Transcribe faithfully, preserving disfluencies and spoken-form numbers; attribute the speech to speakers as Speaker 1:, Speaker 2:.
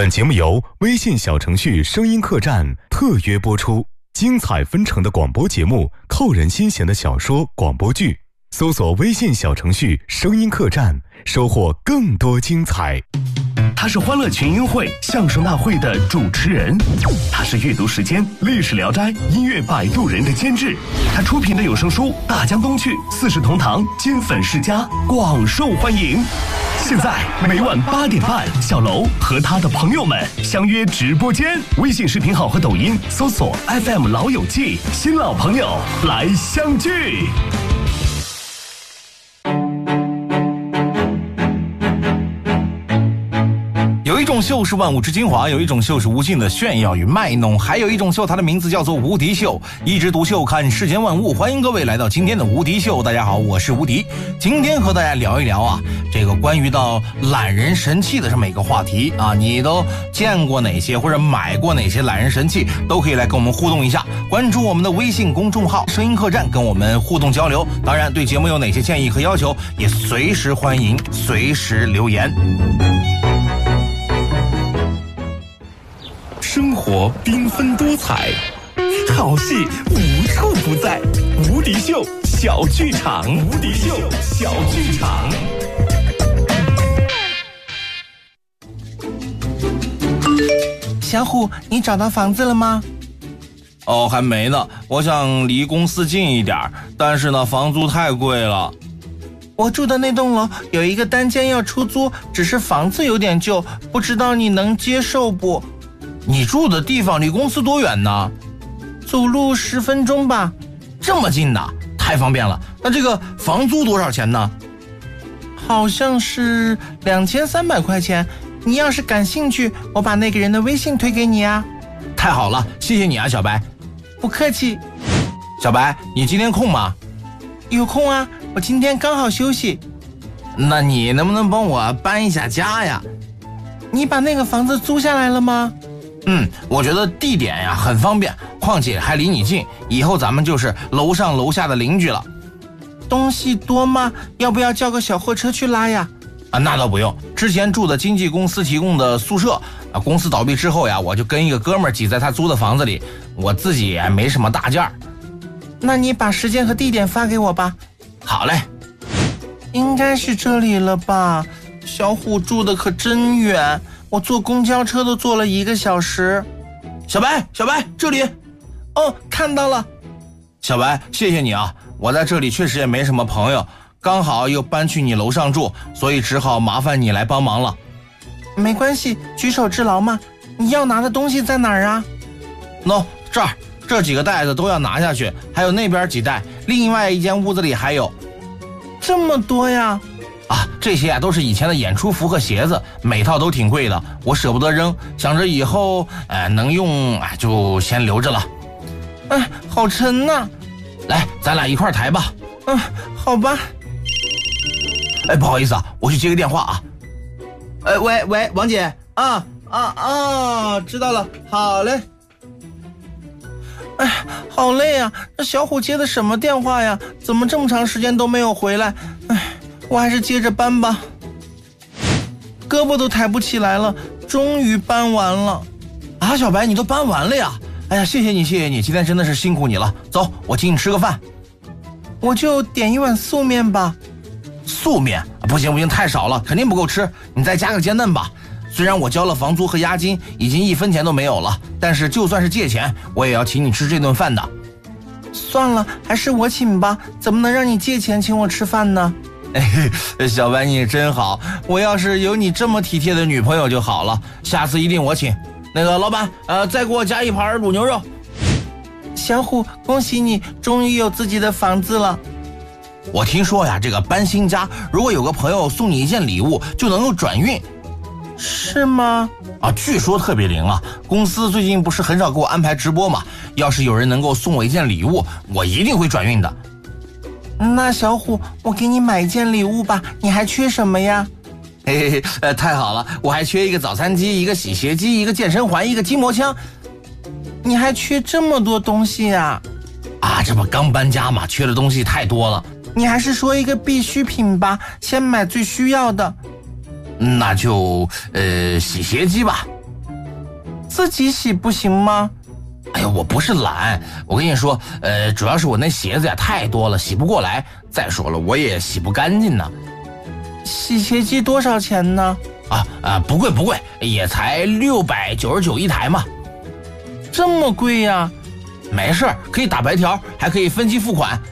Speaker 1: 本节目由微信小程序声音客栈特约播出，精彩纷呈的广播节目，扣人心弦的小说广播剧，搜索微信小程序声音客栈，收获更多精彩。
Speaker 2: 他是欢乐群英会相声大会的主持人，他是阅读时间历史聊斋音乐摆渡人的监制，他出品的有声书《大江东去》《四世同堂》金粉世家广受欢迎。现在每晚八点半，小楼和他的朋友们相约直播间，微信视频号和抖音搜索 F M 老友记，新老朋友来相聚。
Speaker 3: 有一种秀是万物之精华，有一种秀是无尽的炫耀与卖弄，还有一种秀，它的名字叫做无敌秀。一枝独秀，看世间万物。欢迎各位来到今天的无敌秀。大家好，我是无敌。今天和大家聊一聊啊，这个关于到懒人神器的这么一个话题啊，你都见过哪些或者买过哪些懒人神器，都可以来跟我们互动一下。关注我们的微信公众号声音客栈，跟我们互动交流。当然，对节目有哪些建议和要求，也随时欢迎，随时留言。
Speaker 2: 生活缤纷多彩，好戏无处不在。无敌秀小剧场，无敌秀小剧场。
Speaker 3: 小虎，你找到房子了吗？哦，还没呢。我想离公司近一点，但是呢，房租太贵了。我住的那栋楼有一个单间要出租，只是房子有点旧，不知道你能接受不？你住的地方离公司多远呢？走路十分钟吧。这么近的，太方便了。那这个房租多少钱呢？好像是两千三百块钱。你要是感兴趣，我把那个人的微信推给你啊。太好了，谢谢你啊，小白。不客气。小白，你今天空吗？有空啊，我今天刚好休息。那你能不能帮我搬一下家呀？你把那个房子租下来了吗？嗯，我觉得地点呀很方便，况且还离你近，以后咱们就是楼上楼下的邻居了。东西多吗？要不要叫个小货车去拉呀？啊，那倒不用，之前住的经纪公司提供的宿舍，啊，公司倒闭之后呀，我就跟一个哥们儿挤在他租的房子里，我自己也没什么大件儿。那你把时间和地点发给我吧。好嘞。应该是这里了吧？小虎住的可真远。我坐公交车都坐了一个小时。小白，小白，这里。哦，看到了。小白，谢谢你啊，我在这里确实也没什么朋友，刚好又搬去你楼上住，所以只好麻烦你来帮忙了。没关系，举手之劳嘛。你要拿的东西在哪儿啊？喏、no, 这儿，这几个袋子都要拿下去，还有那边几袋，另外一间屋子里还有。这么多呀？啊，这些啊都是以前的演出服和鞋子，每套都挺贵的，我舍不得扔，想着以后呃能用，哎就先留着了。哎，好沉呐、啊！来，咱俩一块抬吧。嗯，好吧。哎，不好意思啊，我去接个电话啊。哎，喂喂，王姐啊啊啊，知道了，好嘞。哎，好累啊！这小虎接的什么电话呀？怎么这么长时间都没有回来？哎。我还是接着搬吧，胳膊都抬不起来了，终于搬完了。啊，小白，你都搬完了呀？哎呀，谢谢你，谢谢你，今天真的是辛苦你了。走，我请你吃个饭。我就点一碗素面吧。素面？不行不行，太少了，肯定不够吃。你再加个煎蛋吧。虽然我交了房租和押金，已经一分钱都没有了，但是就算是借钱，我也要请你吃这顿饭的。算了，还是我请吧，怎么能让你借钱请我吃饭呢？哎，小白你真好，我要是有你这么体贴的女朋友就好了，下次一定我请。那个老板，呃，再给我加一盘卤牛肉。小虎，恭喜你终于有自己的房子了。我听说呀，这个搬新家，如果有个朋友送你一件礼物，就能够转运。是吗？啊，据说特别灵啊！公司最近不是很少给我安排直播嘛，要是有人能够送我一件礼物，我一定会转运的。那小虎，我给你买一件礼物吧，你还缺什么呀？嘿嘿嘿，呃，太好了，我还缺一个早餐机，一个洗鞋机，一个健身环，一个筋膜枪。你还缺这么多东西呀？啊，这不刚搬家嘛，缺的东西太多了。你还是说一个必需品吧，先买最需要的。那就呃洗鞋机吧。 自己洗不行吗？
Speaker 4: 哎呀，我不是懒，我跟你说，呃，主要是我那鞋子呀太多了，洗不过来。再说了，我也洗不干净呢。
Speaker 3: 洗鞋机多少钱呢？
Speaker 4: 啊啊，不贵不贵，也才六百九十九一台嘛。
Speaker 3: 这么贵呀？
Speaker 4: 没事，可以打白条，还可以分期付款。